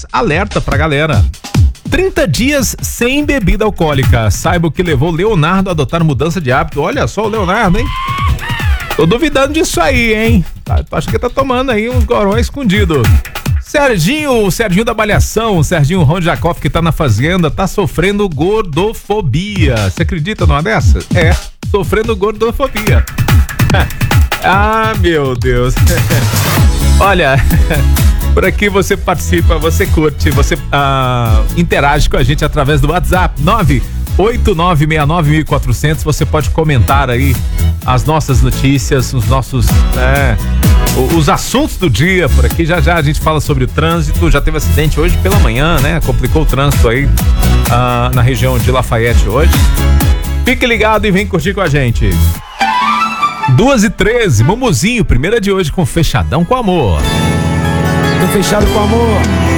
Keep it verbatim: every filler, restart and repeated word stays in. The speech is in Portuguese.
traz alerta pra galera. trinta dias sem bebida alcoólica. Saiba o que levou Leonardo a adotar mudança de hábito. Olha só o Leonardo, hein? Tô duvidando disso aí, hein? Tá, acho que tá tomando aí uns goró escondido. Serginho, o Serginho da Malhação, o Serginho Ron Jacob, que tá na fazenda, tá sofrendo gordofobia. Você acredita numa dessa? É, sofrendo gordofobia. Ah, meu Deus. Olha, por aqui você participa, você curte, você ah, interage com a gente através do WhatsApp nove oito nove seis nove mil e quatrocentos. Você pode comentar aí as nossas notícias, os nossos é, os assuntos do dia por aqui. Já já a gente fala sobre o trânsito. Já teve acidente hoje pela manhã, né? Complicou o trânsito aí ah, na região de Lafayette hoje. Fique ligado e vem curtir com a gente. duas e treze, Mumuzinho, primeira de hoje com Fechadão com Amor. Tô fechado com amor.